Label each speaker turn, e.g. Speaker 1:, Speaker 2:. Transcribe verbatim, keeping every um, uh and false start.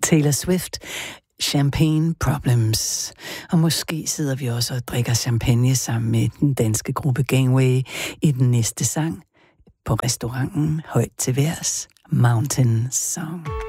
Speaker 1: Taylor Swift, Champagne Problems. Og måske sidder vi også og drikker champagne sammen med den danske gruppe Gangway i den næste sang på restauranten højt til værs, Mountain Song.